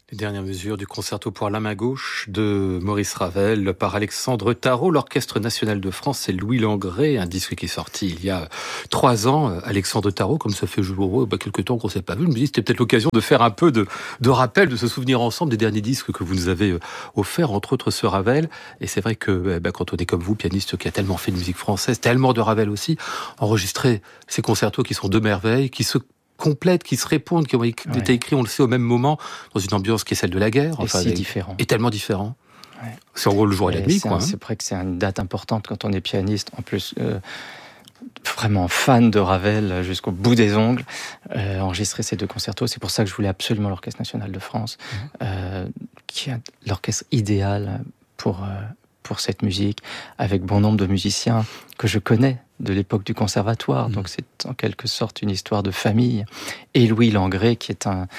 Les dernières mesures du concerto pour la main gauche de Maurice Ravel par Alexandre Tarot, l'Orchestre national de France et Louis Langrée, un disque qui est sorti il y a 3 ans. Alexandre Tarot, comme ça fait quelques temps qu'on ne s'est pas vu, je me dis c'était peut-être l'occasion de faire un peu de rappel, de se souvenir ensemble des derniers disques que vous nous avez offerts, entre autres ce Ravel. Et c'est vrai que quand on est comme vous, pianiste qui a tellement fait de musique française, tellement de Ravel aussi, enregistrer ces concertos qui sont de merveilles, qui se complètes, qui se répondent, qui ont été écrits, on le sait, au même moment, dans une ambiance qui est celle de la guerre. Différent. Et tellement différent. Ouais. C'est en gros le jour et la nuit, quoi. C'est vrai que c'est une date importante quand on est pianiste. En plus, vraiment fan de Ravel jusqu'au bout des ongles. Enregistrer ces 2 concertos, c'est pour ça que je voulais absolument l'Orchestre national de France, qui est l'orchestre idéal pour cette musique, avec bon nombre de musiciens que je connais de l'époque du conservatoire. Donc c'est en quelque sorte une histoire de famille. Et Louis Langrée, qui est un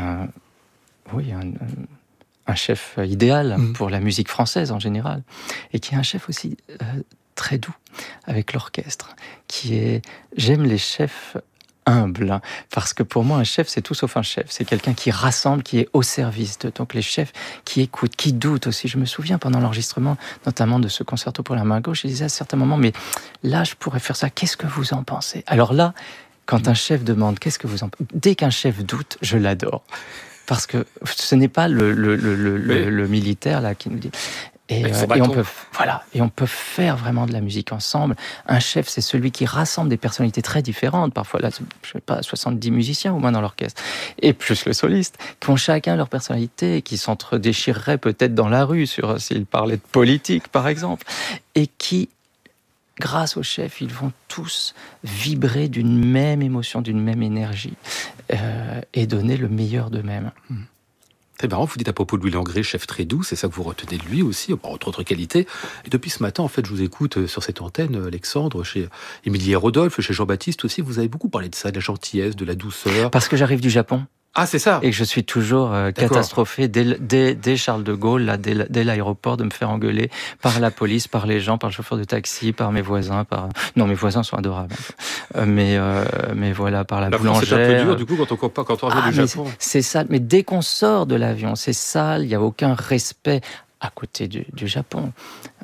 chef idéal pour la musique française en général, et qui est un chef aussi très doux avec l'orchestre, j'aime les chefs humbles, parce que pour moi un chef c'est tout sauf un chef, c'est quelqu'un qui rassemble, qui est au service de, donc les chefs qui écoutent, qui doutent aussi. Je me souviens pendant l'enregistrement notamment de ce concerto pour la main gauche, je disais à certains moments, mais là je pourrais faire ça, qu'est-ce que vous en pensez? Alors là, quand un chef demande qu'est-ce que vous en pensez, dès qu'un chef doute, je l'adore, parce que ce n'est pas le militaire là qui nous dit. Et on peut faire vraiment de la musique ensemble. Un chef, c'est celui qui rassemble des personnalités très différentes. Parfois, là, je sais pas, 70 musiciens au moins dans l'orchestre. Et plus le soliste, qui ont chacun leur personnalité, qui s'entre-déchireraient peut-être dans la rue s'ils parlaient de politique, par exemple. Et qui, grâce au chef, ils vont tous vibrer d'une même émotion, d'une même énergie, et donner le meilleur d'eux-mêmes. C'est marrant, vous dites à propos de Louis Langrée, chef très doux, c'est ça que vous retenez de lui aussi, entre autres qualités. Et depuis ce matin, en fait, je vous écoute sur cette antenne, Alexandre, chez Émilie et Rodolphe, chez Jean-Baptiste aussi, vous avez beaucoup parlé de ça, de la gentillesse, de la douceur. Parce que j'arrive du Japon. Ah, c'est ça. Et que je suis toujours catastrophé dès Charles de Gaulle, là, dès l'aéroport, de me faire engueuler par la police, par les gens, par le chauffeur de taxi, par mes voisins, Non, mes voisins sont adorables. Mais voilà, par la boulangère. C'est un peu dur, du coup, quand on revient du Japon. C'est ça. Mais dès qu'on sort de l'avion, c'est sale, il n'y a aucun respect à côté du Japon.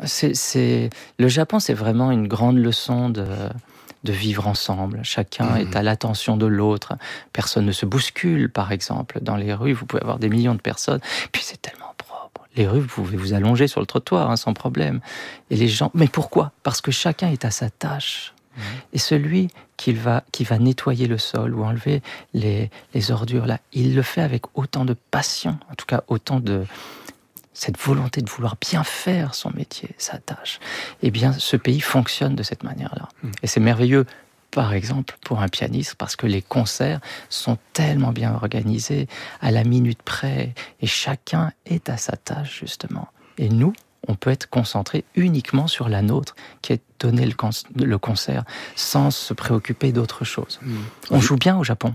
Le Japon, c'est vraiment une grande leçon de vivre ensemble. Chacun est à l'attention de l'autre. Personne ne se bouscule, par exemple. Dans les rues, vous pouvez avoir des millions de personnes. Puis c'est tellement propre. Les rues, vous pouvez vous allonger sur le trottoir, sans problème. Et les gens... Mais pourquoi? Parce que chacun est à sa tâche. Et celui qui va nettoyer le sol ou enlever les ordures, là, il le fait avec autant de passion, en tout cas autant de... cette volonté de vouloir bien faire son métier, sa tâche, eh bien, ce pays fonctionne de cette manière-là. Et c'est merveilleux, par exemple, pour un pianiste, parce que les concerts sont tellement bien organisés, à la minute près, et chacun est à sa tâche, justement. Et nous, on peut être concentré uniquement sur la nôtre, qui est donner le concert, sans se préoccuper d'autre chose. On joue bien au Japon.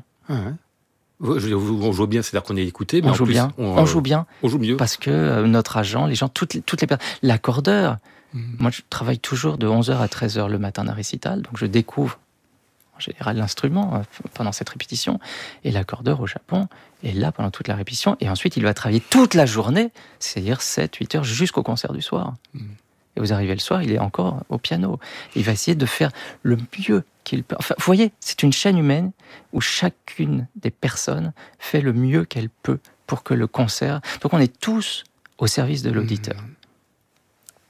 On joue bien, c'est-à-dire qu'on est écouté, mais on joue bien. On joue bien. On joue mieux. Parce que notre agent, les gens, toutes les personnes, l'accordeur, moi je travaille toujours de 11h à 13h le matin d'un récital, donc je découvre en général l'instrument pendant cette répétition, et l'accordeur au Japon est là pendant toute la répétition, et ensuite il va travailler toute la journée, c'est-à-dire 7-8 heures jusqu'au concert du soir. Et vous arrivez le soir, il est encore au piano. Il va essayer de faire le mieux qu'il peut. Enfin, vous voyez, c'est une chaîne humaine où chacune des personnes fait le mieux qu'elle peut pour que le concert... Donc on est tous au service de l'auditeur.